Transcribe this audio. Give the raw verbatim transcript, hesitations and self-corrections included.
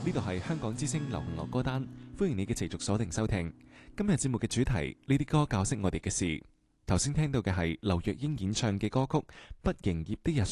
呢度係香港之聲流行樂歌單，歡迎你嘅持續鎖定收聽。今日節目嘅主題，呢啲歌教識我哋嘅事。頭先聽到嘅係劉若英演唱嘅歌曲《不營業的日常》。